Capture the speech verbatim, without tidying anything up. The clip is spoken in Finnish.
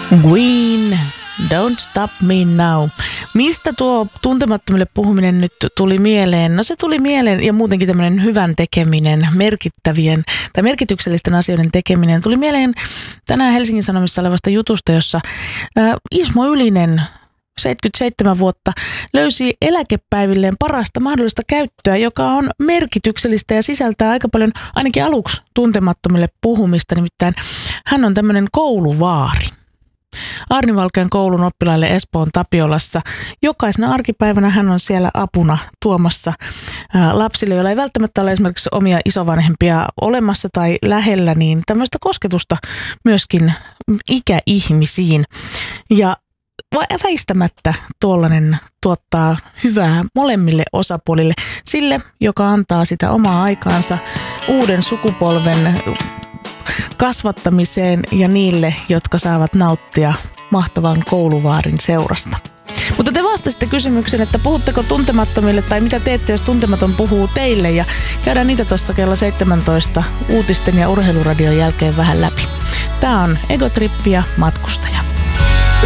Queen, Don't Stop Me Now. Mistä tuo tuntemattomille puhuminen nyt tuli mieleen? No se tuli mieleen ja muutenkin tämmöinen hyvän tekeminen, merkittävien tai merkityksellisten asioiden tekeminen. Tuli mieleen tänään Helsingin Sanomissa olevasta jutusta, jossa ä, Ismo Ylinen, seitsemänkymmentäseitsemän vuotta, löysi eläkepäivilleen parasta mahdollista käyttöä, joka on merkityksellistä ja sisältää aika paljon ainakin aluksi tuntemattomille puhumista. Nimittäin hän on tämmöinen kouluvaari. Aarni Valkean koulun oppilaille Espoon Tapiolassa. Jokaisena arkipäivänä hän on siellä apuna tuomassa ää, lapsille, joilla ei välttämättä ole esimerkiksi omia isovanhempia olemassa tai lähellä, niin tämmöistä kosketusta myöskin ikäihmisiin. Ja väistämättä tuollainen tuottaa hyvää molemmille osapuolille, sille, joka antaa sitä omaa aikaansa uuden sukupolven kasvattamiseen ja niille, jotka saavat nauttia mahtavan kouluvaarin seurasta. Mutta te vastasitte kysymykseen, että puhutteko tuntemattomille tai mitä teette, jos tuntematon puhuu teille, ja käydään niitä tuossa kello seitsemäntoista uutisten ja urheiluradion jälkeen vähän läpi. Tää on Egotrippi ja Matkustaja.